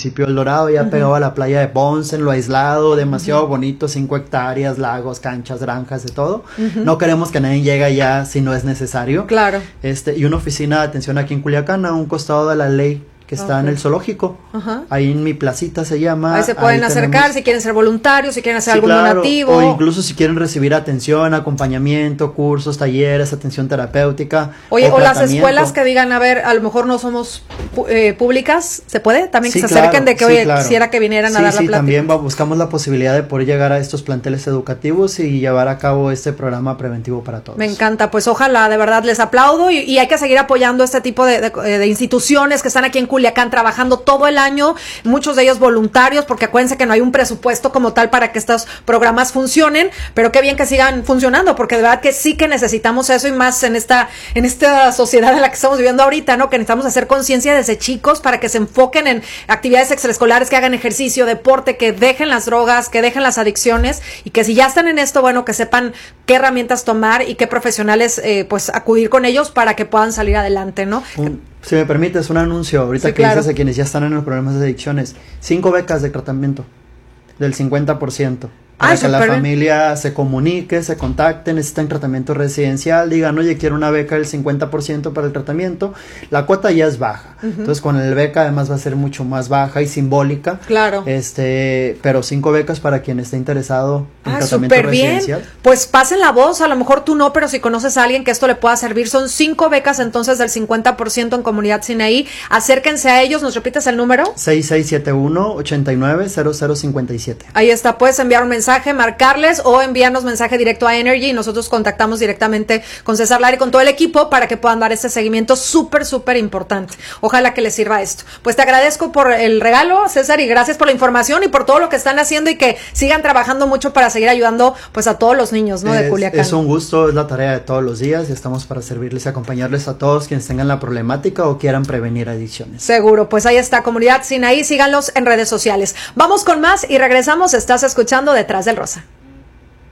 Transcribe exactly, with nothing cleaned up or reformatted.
municipio del Dorado, ya uh-huh. pegado a la playa de Ponce, en lo aislado, demasiado uh-huh. bonito, cinco hectáreas, lagos, canchas, granjas, de todo. Uh-huh. No queremos que nadie llegue allá si no es necesario. Claro. Este, y una oficina de atención aquí en Culiacán, a un costado de la ley, que está okay. en el zoológico, uh-huh. ahí en mi placita se llama. Ahí se pueden ahí acercar tenemos, si quieren ser voluntarios, si quieren hacer sí, algún claro, donativo. O incluso si quieren recibir atención, acompañamiento, cursos, talleres, atención terapéutica. Oye, o, o las escuelas que digan, a ver, a lo mejor no somos eh, públicas, ¿se puede? También que sí, se acerquen claro, de que, sí, oye, claro. quisiera que vinieran sí, a dar sí, la plática. También va, buscamos la posibilidad de poder llegar a estos planteles educativos y llevar a cabo este programa preventivo para todos. Me encanta, pues ojalá, de verdad, les aplaudo y, y hay que seguir apoyando este tipo de, de, de instituciones que están aquí en Culiacán trabajando todo el año, muchos de ellos voluntarios, porque acuérdense que no hay un presupuesto como tal para que estos programas funcionen, pero qué bien que sigan funcionando, porque de verdad que sí que necesitamos eso y más en esta, en esta sociedad en la que estamos viviendo ahorita, ¿no? Que necesitamos hacer conciencia desde chicos para que se enfoquen en actividades extraescolares, que hagan ejercicio, deporte, que dejen las drogas, que dejen las adicciones y que si ya están en esto, bueno, que sepan qué herramientas tomar y qué profesionales, eh, pues acudir con ellos para que puedan salir adelante, ¿no? Un Si me permites, un anuncio ahorita sí, que claro. dices a quienes ya están en los problemas de adicciones. Cinco becas de tratamiento del cincuenta por ciento. Para Ay, que la familia bien. se comunique, se contacte, necesitan tratamiento residencial, digan, oye, quiero una beca del cincuenta por ciento para el tratamiento. La cuota ya es baja. Uh-huh. Entonces, con el beca además va a ser mucho más baja y simbólica. Claro. Este, pero cinco becas para quien esté interesado en ah, tratamiento súper residencial. Bien. Pues pasen la voz, a lo mejor tú no, pero si conoces a alguien que esto le pueda servir, son cinco becas entonces del cincuenta por ciento en Comunidad Sinaí. Acérquense a ellos, ¿nos repites el número? seis seis siete uno, ocho nueve cero cero cinco siete. Ahí está, puedes enviar un mensaje, marcarles o enviarnos mensaje directo a Energy y nosotros contactamos directamente con César Lara y con todo el equipo para que puedan dar este seguimiento súper, súper importante. Ojalá que les sirva esto. Pues te agradezco por el regalo, César, y gracias por la información y por todo lo que están haciendo y que sigan trabajando mucho para seguir ayudando pues a todos los niños, ¿no? Es, de Culiacán. Es un gusto, es la tarea de todos los días y estamos para servirles y acompañarles a todos quienes tengan la problemática o quieran prevenir adicciones. Seguro, pues ahí está, Comunidad Sinaí, síganlos en redes sociales. Vamos con más y regresamos, estás escuchando Detrás del Rosa.